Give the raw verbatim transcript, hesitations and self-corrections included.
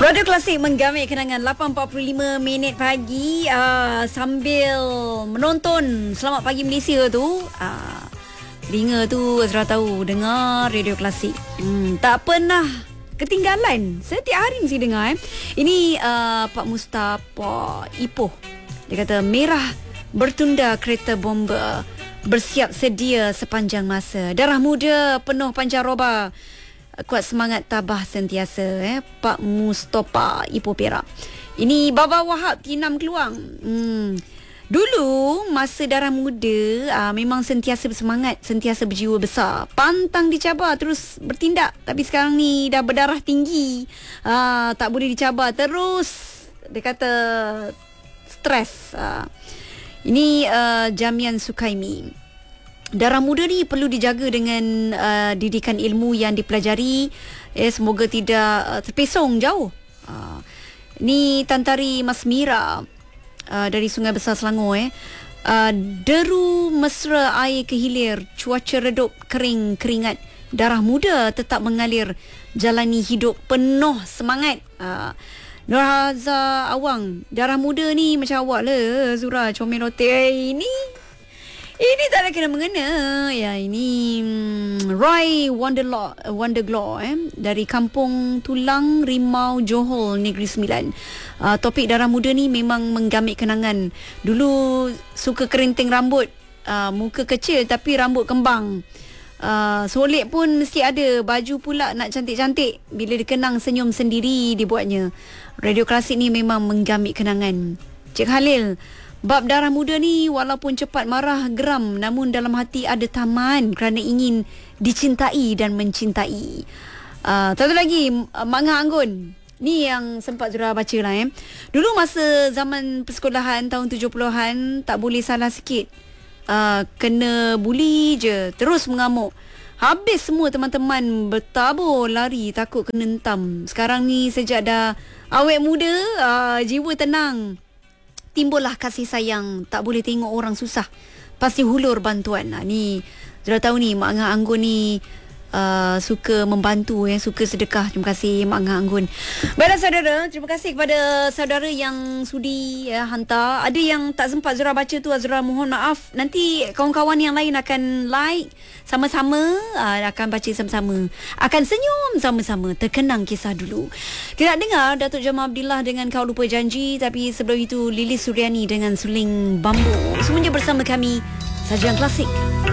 Radio Klasik menggamit kenangan lapan empat puluh lima minit pagi uh, sambil menonton Selamat Pagi Malaysia tu. Uh, telinga tu Azra tahu dengar Radio Klasik. Hmm, tak pernah ketinggalan. Setiap hari mesti dengar. Eh. Ini uh, Pak Mustafa Ipoh. Dia kata merah bertunda kereta bomba bersiap sedia sepanjang masa. Darah muda penuh pancaroba. Kuat semangat tabah sentiasa eh Pak Mustafa Ipoh Perak. Ini Baba Wahab Tinam Keluang. Hmm. Dulu masa darah muda aa, memang sentiasa bersemangat, sentiasa berjiwa besar, pantang dicabar terus bertindak. Tapi sekarang ni dah berdarah tinggi, aa, tak boleh dicabar terus. Dia kata stres. Aa. Ini uh, Jamian Sukaimi. Darah muda ni perlu dijaga dengan uh, didikan ilmu yang dipelajari. Eh, semoga tidak uh, terpesong jauh. Uh, ni Tantari Mas Mira uh, dari Sungai Besar Selangor. Eh. Uh, deru mesra air kehilir, cuaca redup kering keringat. Darah muda tetap mengalir, jalani hidup penuh semangat. Uh, Nur Hazar Awang, darah muda ni macam awak lah Zura comel rote. Eh, ini Ini tak ada kena mengena. Ya, ini hmm, Roy Wonderlaw, Wonderglaw eh, dari Kampung Tulang, Rimau, Johor, Negeri Sembilan. Uh, topik darah muda ni memang menggamit kenangan. Dulu suka kerinting rambut, uh, muka kecil tapi rambut kembang. Uh, solek pun mesti ada. Baju pula nak cantik-cantik. Bila dikenang senyum sendiri dibuatnya. Radio Klasik ni memang menggamit kenangan. Cik Halil, bab darah muda ni walaupun cepat marah geram, namun dalam hati ada taman kerana ingin dicintai dan mencintai. Uh, satu lagi Mak Ngah Anggun. Ni yang sempat Zura baca lah eh. Dulu masa zaman persekolahan tahun tujuh puluhan tak boleh salah sikit. Uh, kena buli je, terus mengamuk. Habis semua teman-teman bertabur lari takut kena hentam. Sekarang ni sejak dah awet muda, uh, jiwa tenang, timbullah kasih sayang. Tak boleh tengok orang susah, pasti hulur bantuan. Nah, ni sudah tahu ni Mak Ngah Anggun ni uh, suka membantu, eh, suka sedekah. Terima kasih Mak Ngah Anggun. Baiklah saudara, terima kasih kepada saudara yang sudi ya, hantar. Ada yang tak sempat Zura baca tu, Azura mohon maaf. Nanti kawan-kawan yang lain akan like sama-sama, uh, akan baca sama-sama, akan senyum sama-sama, terkenang kisah dulu. Kita nak dengar Datuk Jamal Abdillah dengan Kau Lupa Janji. Tapi sebelum itu Lilis Suryani dengan Suling Bambu. Semuanya bersama kami, Sajian Klasik.